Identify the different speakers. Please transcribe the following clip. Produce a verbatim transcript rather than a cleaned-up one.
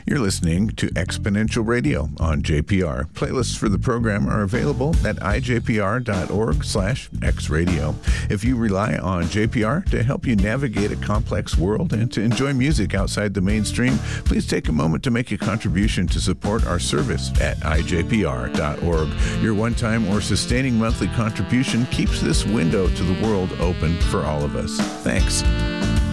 Speaker 1: You're listening to Exponential Radio on J P R. Playlists for the program are available at i j p r dot org slash x radio. If you rely on J P R to help you navigate a complex world and to enjoy music outside the mainstream, please take a moment to make a contribution to support our service at i j p r dot org. Your one-time or sustaining monthly contribution keeps this window to the world open for all of us. Thanks.